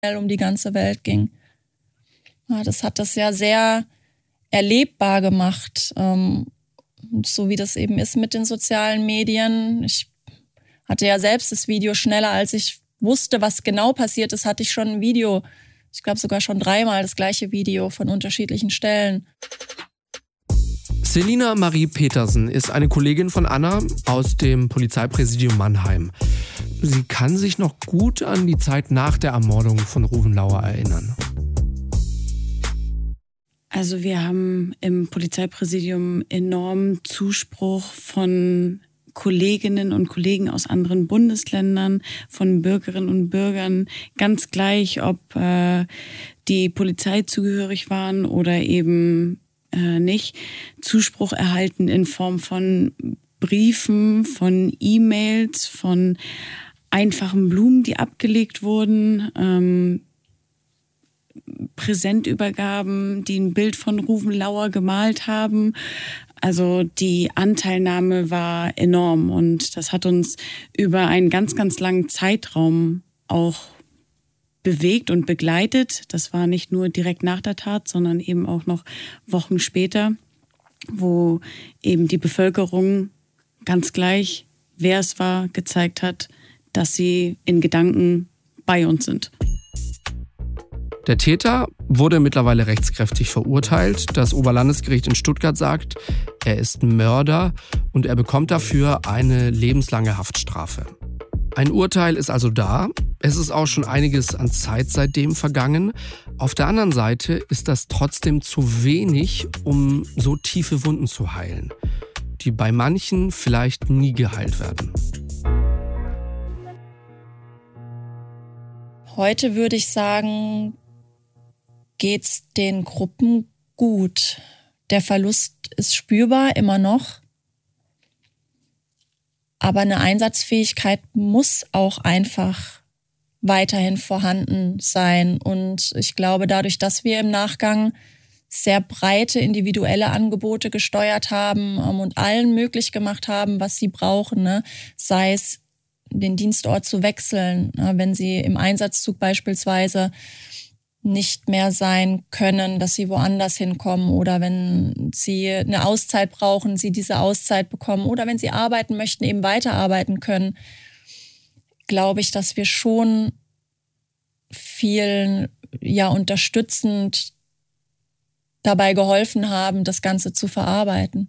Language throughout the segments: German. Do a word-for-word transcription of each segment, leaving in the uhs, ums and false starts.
um die ganze Welt ging. Ja, das hat das ja sehr erlebbar gemacht, ähm, so wie das eben ist mit den sozialen Medien. Ich hatte ja selbst das Video schneller, als ich wusste, was genau passiert ist, hatte ich schon ein Video, ich glaube sogar schon dreimal das gleiche Video von unterschiedlichen Stellen. Selina Marie Petersen ist eine Kollegin von Anna aus dem Polizeipräsidium Mannheim. Sie kann sich noch gut an die Zeit nach der Ermordung von Ruven Lauer erinnern. Also wir haben im Polizeipräsidium enormen Zuspruch von Kolleginnen und Kollegen aus anderen Bundesländern, von Bürgerinnen und Bürgern, ganz gleich, ob äh, die Polizei zugehörig waren oder eben äh, nicht, Zuspruch erhalten in Form von Briefen, von E-Mails, von einfachen Blumen, die abgelegt wurden, ähm, Präsentübergaben, die ein Bild von Ruven Lauer gemalt haben. Also die Anteilnahme war enorm und das hat uns über einen ganz, ganz langen Zeitraum auch bewegt und begleitet. Das war nicht nur direkt nach der Tat, sondern eben auch noch Wochen später, wo eben die Bevölkerung ganz gleich, wer es war, gezeigt hat, dass sie in Gedanken bei uns sind. Der Täter wurde mittlerweile rechtskräftig verurteilt. Das Oberlandesgericht in Stuttgart sagt, er ist Mörder und er bekommt dafür eine lebenslange Haftstrafe. Ein Urteil ist also da. Es ist auch schon einiges an Zeit seitdem vergangen. Auf der anderen Seite ist das trotzdem zu wenig, um so tiefe Wunden zu heilen, die bei manchen vielleicht nie geheilt werden. Heute würde ich sagen, geht's den Gruppen gut. Der Verlust ist spürbar, immer noch. Aber eine Einsatzfähigkeit muss auch einfach weiterhin vorhanden sein. Und ich glaube, dadurch, dass wir im Nachgang sehr breite individuelle Angebote gesteuert haben und allen möglich gemacht haben, was sie brauchen, ne? Sei es den Dienstort zu wechseln, wenn sie im Einsatzzug beispielsweise nicht mehr sein können, dass sie woanders hinkommen oder wenn sie eine Auszeit brauchen, sie diese Auszeit bekommen oder wenn sie arbeiten möchten, eben weiterarbeiten können, glaube ich, dass wir schon vielen ja unterstützend dabei geholfen haben, das Ganze zu verarbeiten.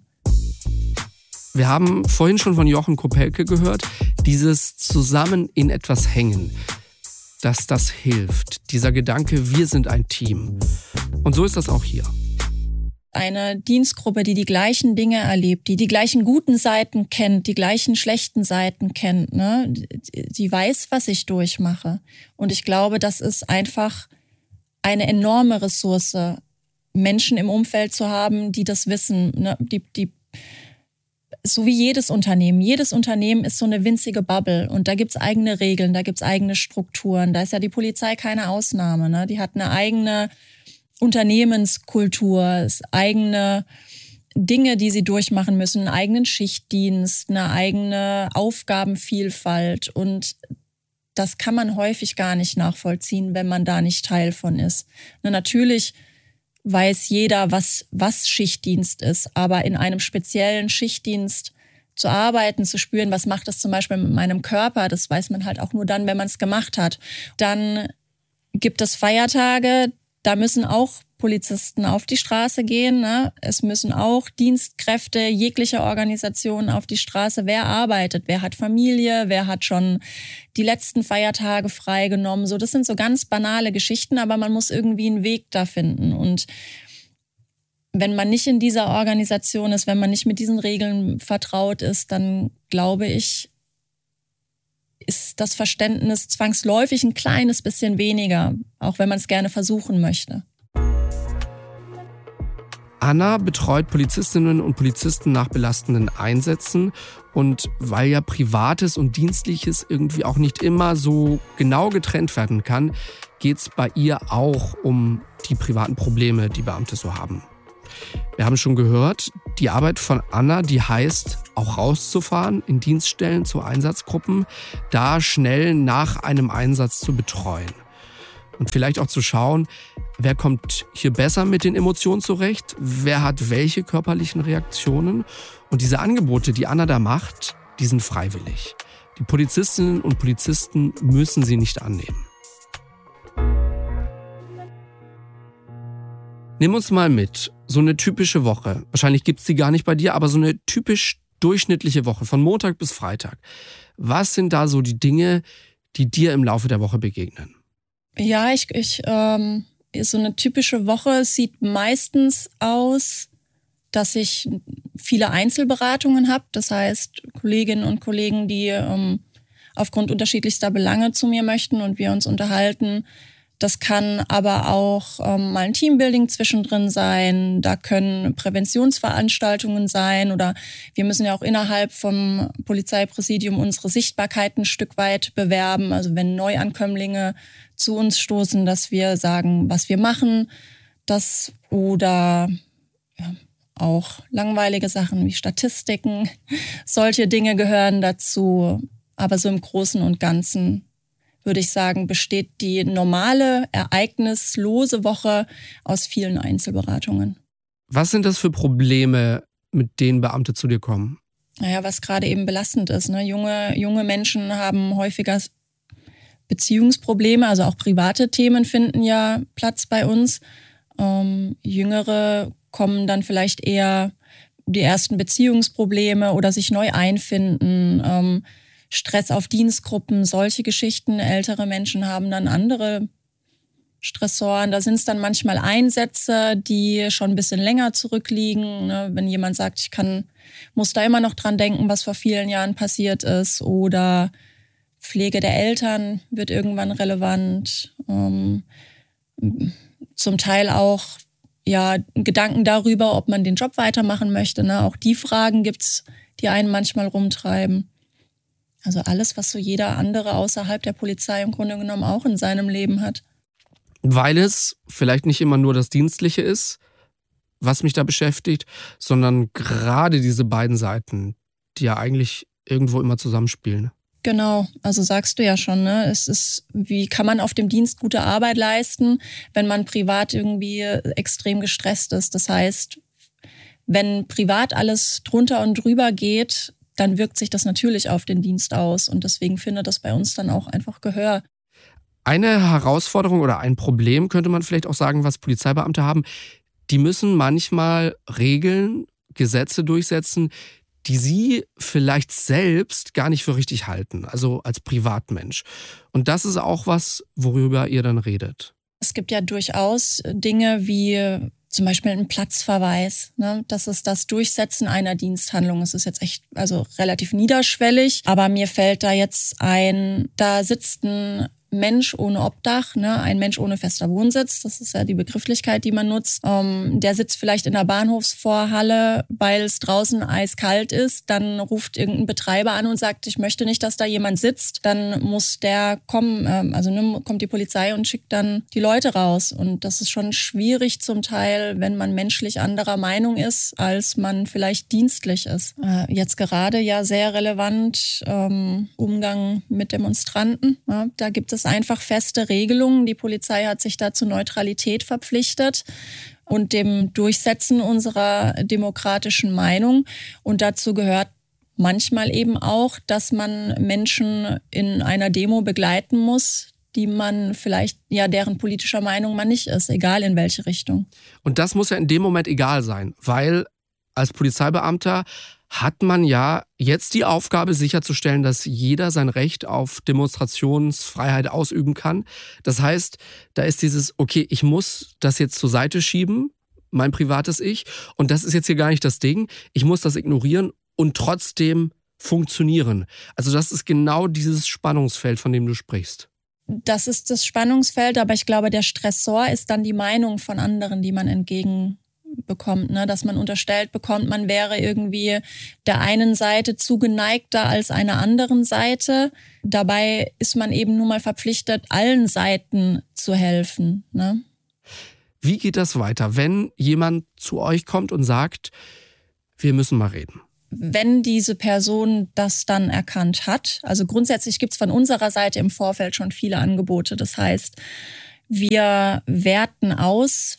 Wir haben vorhin schon von Jochen Kopelke gehört, dieses Zusammen in etwas hängen, dass das hilft. Dieser Gedanke, wir sind ein Team. Und so ist das auch hier. Eine Dienstgruppe, die die gleichen Dinge erlebt, die die gleichen guten Seiten kennt, die gleichen schlechten Seiten kennt, ne? Die weiß, was ich durchmache. Und ich glaube, das ist einfach eine enorme Ressource, Menschen im Umfeld zu haben, die das wissen, ne? Die, die So wie jedes Unternehmen. Jedes Unternehmen ist so eine winzige Bubble und da gibt's eigene Regeln, da gibt's eigene Strukturen. Da ist ja die Polizei keine Ausnahme, ne? Die hat eine eigene Unternehmenskultur, eigene Dinge, die sie durchmachen müssen, einen eigenen Schichtdienst, eine eigene Aufgabenvielfalt und das kann man häufig gar nicht nachvollziehen, wenn man da nicht Teil von ist. Na, natürlich weiß jeder, was, was Schichtdienst ist. Aber in einem speziellen Schichtdienst zu arbeiten, zu spüren, was macht das zum Beispiel mit meinem Körper, das weiß man halt auch nur dann, wenn man es gemacht hat. Dann gibt es Feiertage, da müssen auch Polizisten auf die Straße gehen, ne? Es müssen auch Dienstkräfte jeglicher Organisation auf die Straße. Wer arbeitet? Wer hat Familie? Wer hat schon die letzten Feiertage freigenommen? So, das sind so ganz banale Geschichten, aber man muss irgendwie einen Weg da finden. Und wenn man nicht in dieser Organisation ist, wenn man nicht mit diesen Regeln vertraut ist, dann glaube ich, ist das Verständnis zwangsläufig ein kleines bisschen weniger, auch wenn man es gerne versuchen möchte. Anna betreut Polizistinnen und Polizisten nach belastenden Einsätzen und weil ja Privates und Dienstliches irgendwie auch nicht immer so genau getrennt werden kann, geht es bei ihr auch um die privaten Probleme, die Beamte so haben. Wir haben schon gehört, die Arbeit von Anna, die heißt, auch rauszufahren in Dienststellen zu Einsatzgruppen, da schnell nach einem Einsatz zu betreuen. Und vielleicht auch zu schauen, wer kommt hier besser mit den Emotionen zurecht, wer hat welche körperlichen Reaktionen. Und diese Angebote, die Anna da macht, die sind freiwillig. Die Polizistinnen und Polizisten müssen sie nicht annehmen. Nimm uns mal mit, so eine typische Woche. Wahrscheinlich gibt es die gar nicht bei dir, aber so eine typisch durchschnittliche Woche, von Montag bis Freitag. Was sind da so die Dinge, die dir im Laufe der Woche begegnen? Ja, ich, ich ähm, so eine typische Woche sieht meistens aus, dass ich viele Einzelberatungen habe. Das heißt, Kolleginnen und Kollegen, die ähm, aufgrund unterschiedlichster Belange zu mir möchten und wir uns unterhalten. Das kann aber auch ähm, mal ein Teambuilding zwischendrin sein. Da können Präventionsveranstaltungen sein oder wir müssen ja auch innerhalb vom Polizeipräsidium unsere Sichtbarkeit ein Stück weit bewerben. Also wenn Neuankömmlinge zu uns stoßen, dass wir sagen, was wir machen. Das oder ja, auch langweilige Sachen wie Statistiken. Solche Dinge gehören dazu. Aber so im Großen und Ganzen würde ich sagen, besteht die normale, ereignislose Woche aus vielen Einzelberatungen. Was sind das für Probleme, mit denen Beamte zu dir kommen? Naja, was gerade eben belastend ist. Ne? Junge, junge Menschen haben häufiger Beziehungsprobleme, also auch private Themen finden ja Platz bei uns. Ähm, Jüngere kommen dann vielleicht eher die ersten Beziehungsprobleme oder sich neu einfinden, ähm, Stress auf Dienstgruppen, solche Geschichten. Ältere Menschen haben dann andere Stressoren. Da sind es dann manchmal Einsätze, die schon ein bisschen länger zurückliegen. Ne? Wenn jemand sagt, ich kann, muss da immer noch dran denken, was vor vielen Jahren passiert ist. Oder Pflege der Eltern wird irgendwann relevant. Ähm, zum Teil auch ja, Gedanken darüber, ob man den Job weitermachen möchte. Ne? Auch die Fragen gibt's, die einen manchmal rumtreiben. Also alles, was so jeder andere außerhalb der Polizei im Grunde genommen auch in seinem Leben hat. Weil es vielleicht nicht immer nur das Dienstliche ist, was mich da beschäftigt, sondern gerade diese beiden Seiten, die ja eigentlich irgendwo immer zusammenspielen. Genau, also sagst du ja schon, ne? Es ist, wie kann man auf dem Dienst gute Arbeit leisten, wenn man privat irgendwie extrem gestresst ist. Das heißt, wenn privat alles drunter und drüber geht, dann wirkt sich das natürlich auf den Dienst aus. Und deswegen findet das bei uns dann auch einfach Gehör. Eine Herausforderung oder ein Problem könnte man vielleicht auch sagen, was Polizeibeamte haben. Die müssen manchmal Regeln, Gesetze durchsetzen, die sie vielleicht selbst gar nicht für richtig halten, also als Privatmensch. Und das ist auch was, worüber ihr dann redet. Es gibt ja durchaus Dinge wie zum Beispiel ein Platzverweis. Ne? Das ist das Durchsetzen einer Diensthandlung. Es ist jetzt echt also relativ niederschwellig, aber mir fällt da jetzt ein, da sitzt ein Mensch ohne Obdach, ne, ein Mensch ohne fester Wohnsitz, das ist ja die Begrifflichkeit, die man nutzt. Ähm, der sitzt vielleicht in der Bahnhofsvorhalle, weil es draußen eiskalt ist. Dann ruft irgendein Betreiber an und sagt, ich möchte nicht, dass da jemand sitzt. Dann muss der kommen, ähm, also ne, kommt die Polizei und schickt dann die Leute raus. Und das ist schon schwierig zum Teil, wenn man menschlich anderer Meinung ist, als man vielleicht dienstlich ist. Äh, jetzt gerade ja sehr relevant, ähm, Umgang mit Demonstranten. Ja, da gibt es einfach feste Regelungen. Die Polizei hat sich da zur Neutralität verpflichtet und dem Durchsetzen unserer demokratischen Meinung. Und dazu gehört manchmal eben auch, dass man Menschen in einer Demo begleiten muss, die man vielleicht, ja, deren politischer Meinung man nicht ist, egal in welche Richtung. Und das muss ja in dem Moment egal sein, weil als Polizeibeamter hat man ja jetzt die Aufgabe sicherzustellen, dass jeder sein Recht auf Demonstrationsfreiheit ausüben kann. Das heißt, da ist dieses, okay, ich muss das jetzt zur Seite schieben, mein privates Ich, und das ist jetzt hier gar nicht das Ding. Ich muss das ignorieren und trotzdem funktionieren. Also das ist genau dieses Spannungsfeld, von dem du sprichst. Das ist das Spannungsfeld, aber ich glaube, der Stressor ist dann die Meinung von anderen, die man entgegen bekommt, ne? Dass man unterstellt bekommt, man wäre irgendwie der einen Seite zugeneigter als einer anderen Seite. Dabei ist man eben nun mal verpflichtet, allen Seiten zu helfen. Ne? Wie geht das weiter, wenn jemand zu euch kommt und sagt, wir müssen mal reden? Wenn diese Person das dann erkannt hat, also grundsätzlich gibt es von unserer Seite im Vorfeld schon viele Angebote. Das heißt, Wir werten aus,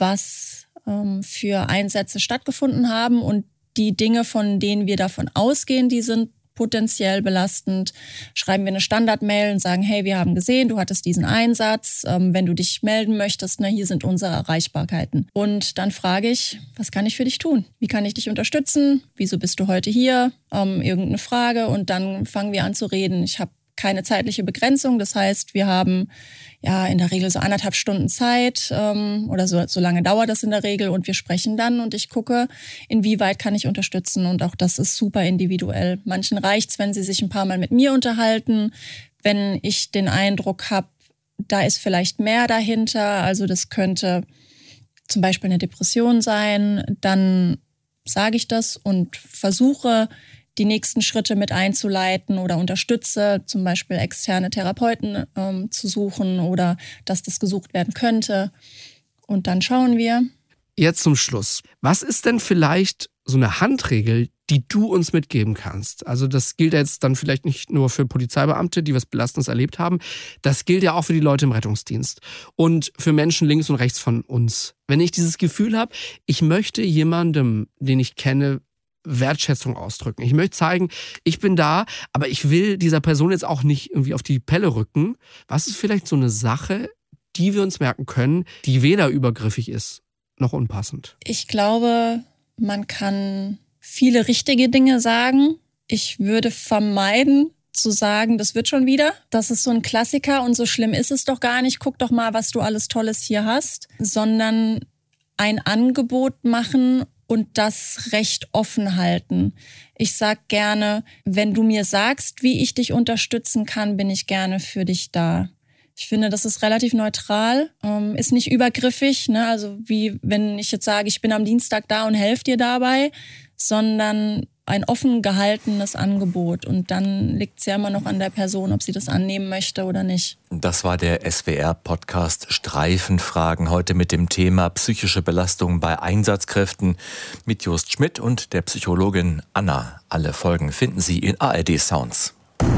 was ähm, für Einsätze stattgefunden haben und die Dinge, von denen wir davon ausgehen, die sind potenziell belastend, schreiben wir eine Standardmail und sagen, hey, wir haben gesehen, du hattest diesen Einsatz, ähm, wenn du dich melden möchtest, na, hier sind unsere Erreichbarkeiten. Und dann frage ich, was kann ich für dich tun? Wie kann ich dich unterstützen? Wieso bist du heute hier? Ähm, irgendeine Frage und dann fangen wir an zu reden. Ich habe keine zeitliche Begrenzung, das heißt, wir haben ja in der Regel so anderthalb Stunden Zeit ähm, oder so, so lange dauert das in der Regel und wir sprechen dann und ich gucke, inwieweit kann ich unterstützen und auch das ist super individuell. Manchen reicht's, wenn sie sich ein paar Mal mit mir unterhalten, wenn ich den Eindruck habe, da ist vielleicht mehr dahinter, also das könnte zum Beispiel eine Depression sein, dann sage ich das und versuche, die nächsten Schritte mit einzuleiten oder unterstütze, zum Beispiel externe Therapeuten ähm, zu suchen oder dass das gesucht werden könnte. Und dann schauen wir. Jetzt zum Schluss. Was ist denn vielleicht so eine Handregel, die du uns mitgeben kannst? Also das gilt jetzt dann vielleicht nicht nur für Polizeibeamte, die was Belastendes erlebt haben. Das gilt ja auch für die Leute im Rettungsdienst und für Menschen links und rechts von uns. Wenn ich dieses Gefühl habe, ich möchte jemandem, den ich kenne, Wertschätzung ausdrücken. Ich möchte zeigen, ich bin da, aber ich will dieser Person jetzt auch nicht irgendwie auf die Pelle rücken. Was ist vielleicht so eine Sache, die wir uns merken können, die weder übergriffig ist, noch unpassend? Ich glaube, man kann viele richtige Dinge sagen. Ich würde vermeiden, zu sagen, das wird schon wieder. Das ist so ein Klassiker und so schlimm ist es doch gar nicht. Guck doch mal, was du alles Tolles hier hast. Sondern ein Angebot machen und das recht offen halten. Ich sag gerne, wenn du mir sagst, wie ich dich unterstützen kann, bin ich gerne für dich da. Ich finde, das ist relativ neutral, ähm, ist nicht übergriffig, ne? Also wie wenn ich jetzt sage, ich bin am Dienstag da und helfe dir dabei, sondern ein offen gehaltenes Angebot. Und dann liegt es ja immer noch an der Person, ob sie das annehmen möchte oder nicht. Das war der S W R-Podcast Streifenfragen, heute mit dem Thema psychische Belastung bei Einsatzkräften mit Jost Schmidt und der Psychologin Anna. Alle Folgen finden Sie in A R D Sounds.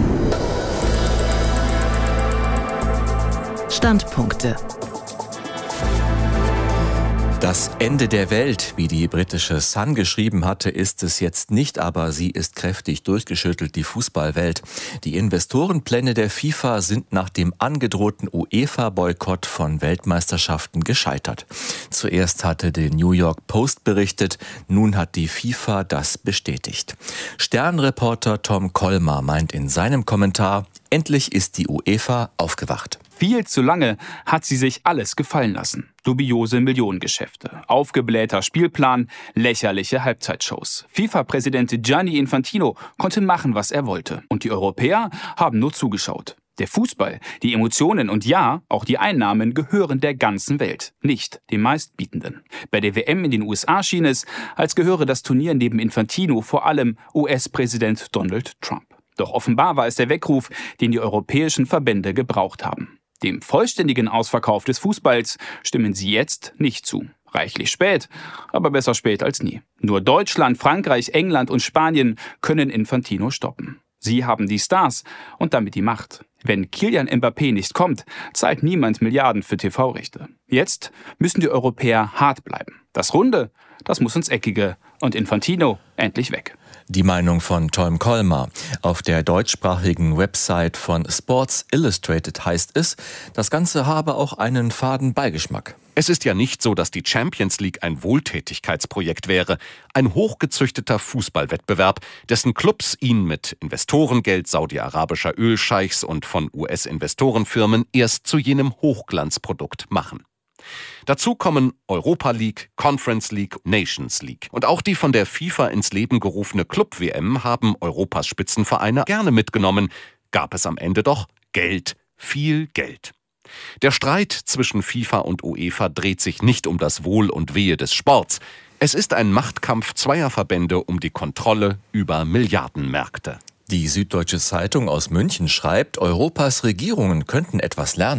Standpunkte. Das Ende der Welt, wie die britische Sun geschrieben hatte, ist es jetzt nicht, aber sie ist kräftig durchgeschüttelt, die Fußballwelt. Die Investorenpläne der FIFA sind nach dem angedrohten UEFA-Boykott von Weltmeisterschaften gescheitert. Zuerst hatte die New York Post berichtet, nun hat die FIFA das bestätigt. Stern-Reporter Tom Kolmar meint in seinem Kommentar, endlich ist die UEFA aufgewacht. Viel zu lange hat sie sich alles gefallen lassen. Dubiose Millionengeschäfte, aufgeblähter Spielplan, lächerliche Halbzeitshows. FIFA-Präsident Gianni Infantino konnte machen, was er wollte. Und die Europäer haben nur zugeschaut. Der Fußball, die Emotionen und ja, auch die Einnahmen gehören der ganzen Welt, nicht dem Meistbietenden. Bei der W M in den U S A schien es, als gehöre das Turnier neben Infantino vor allem U S-Präsident Donald Trump. Doch offenbar war es der Weckruf, den die europäischen Verbände gebraucht haben. Dem vollständigen Ausverkauf des Fußballs stimmen sie jetzt nicht zu. Reichlich spät, aber besser spät als nie. Nur Deutschland, Frankreich, England und Spanien können Infantino stoppen. Sie haben die Stars und damit die Macht. Wenn Kylian Mbappé nicht kommt, zahlt niemand Milliarden für T V-Rechte. Jetzt müssen die Europäer hart bleiben. Das Runde, das muss ins Eckige und Infantino endlich weg. Die Meinung von Tom Kolmar. Auf der deutschsprachigen Website von Sports Illustrated heißt es, das Ganze habe auch einen faden Beigeschmack. Es ist ja nicht so, dass die Champions League ein Wohltätigkeitsprojekt wäre. Ein hochgezüchteter Fußballwettbewerb, dessen Clubs ihn mit Investorengeld saudi-arabischer Ölscheichs und von U S-Investorenfirmen erst zu jenem Hochglanzprodukt machen. Dazu kommen Europa League, Conference League, Nations League. Und auch die von der FIFA ins Leben gerufene Club-W M haben Europas Spitzenvereine gerne mitgenommen. Gab es am Ende doch Geld, viel Geld. Der Streit zwischen FIFA und UEFA dreht sich nicht um das Wohl und Wehe des Sports. Es ist ein Machtkampf zweier Verbände um die Kontrolle über Milliardenmärkte. Die Süddeutsche Zeitung aus München schreibt, Europas Regierungen könnten etwas lernen.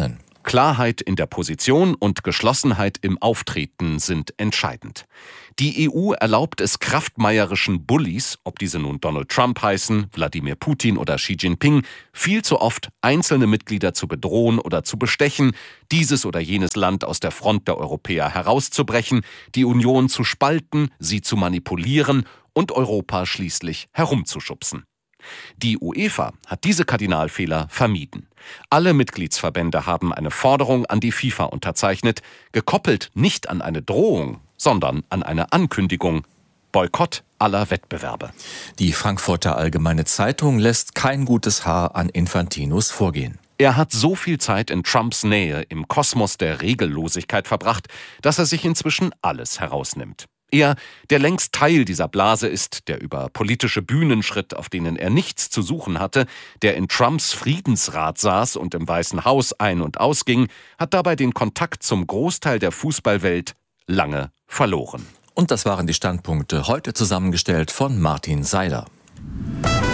Klarheit in der Position und Geschlossenheit im Auftreten sind entscheidend. Die E U erlaubt es kraftmeierischen Bullies, ob diese nun Donald Trump heißen, Wladimir Putin oder Xi Jinping, viel zu oft einzelne Mitglieder zu bedrohen oder zu bestechen, dieses oder jenes Land aus der Front der Europäer herauszubrechen, die Union zu spalten, sie zu manipulieren und Europa schließlich herumzuschubsen. Die UEFA hat diese Kardinalfehler vermieden. Alle Mitgliedsverbände haben eine Forderung an die FIFA unterzeichnet, gekoppelt nicht an eine Drohung, sondern an eine Ankündigung: Boykott aller Wettbewerbe. Die Frankfurter Allgemeine Zeitung lässt kein gutes Haar an Infantinos Vorgehen. Er hat so viel Zeit in Trumps Nähe im Kosmos der Regellosigkeit verbracht, dass er sich inzwischen alles herausnimmt. Er, der längst Teil dieser Blase ist, der über politische Bühnen schritt, auf denen er nichts zu suchen hatte, der in Trumps Friedensrat saß und im Weißen Haus ein- und ausging, hat dabei den Kontakt zum Großteil der Fußballwelt lange verloren. Und das waren die Standpunkte, heute zusammengestellt von Martin Seiler.